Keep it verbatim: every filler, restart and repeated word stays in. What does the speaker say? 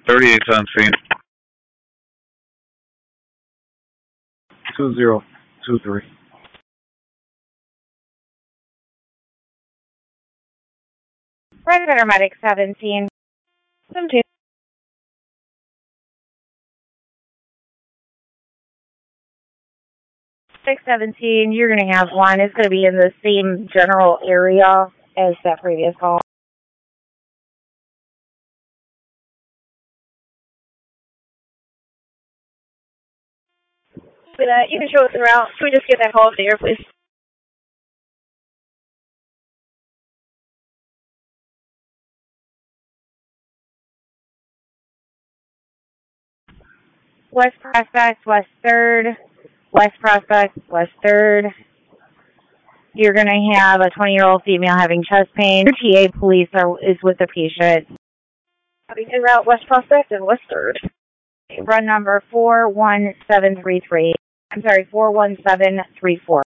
thirty-eight's on scene. two zero two three. Red Paramedic seventeen. seventeen. six seventeen, you're going to have one. It's going to be in the same general area as that previous call. But, uh, you can show us the route. Can we just get that call up there, please? West Prospect, West third. West Prospect, West third. You're going to have a twenty-year-old female having chest pain. Your T A police are, is with the patient. En route West Prospect and West third. Run number four one seven three three. I'm sorry, four one seven three four.